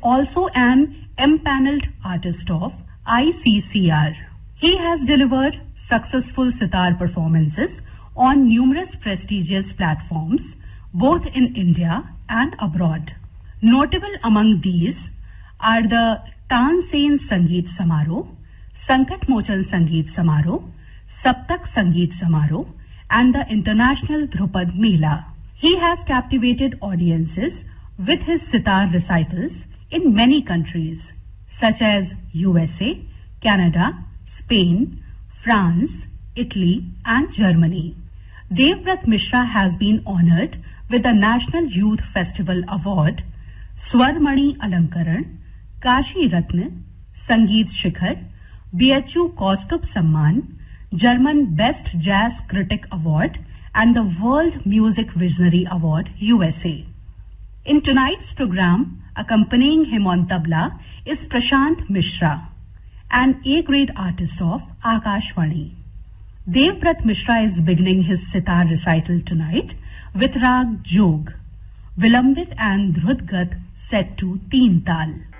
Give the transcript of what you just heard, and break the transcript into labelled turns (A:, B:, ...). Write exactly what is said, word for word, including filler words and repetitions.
A: also an empaneled artist of I C C R. He has delivered successful sitar performances on numerous prestigious platforms, both in India and abroad. Notable among these are the Tansen Sangeet Samaroh, Sankat Mochan Sangeet Samaroh, Saptak Sangeet Samaroh, and the International Dhrupad Mela. He has captivated audiences with his sitar recitals in many countries, such as U S A, Canada, Spain, France, Italy, and Germany. Devvrat Mishra has been honored with the National Youth Festival Award, Swarmani Alankaran, Kashi Ratna, Sangeet Shikhar, B H U Kaustubh Samman, German Best Jazz Critic Award, and the World Music Visionary Award, U S A. In tonight's program, accompanying him on tabla is Prashant Mishra, an A-grade artist of Akashvani. Devvrat Mishra is beginning his sitar recital tonight with Rag Jog, Vilambit and Dhrutgat set to Teen Tal.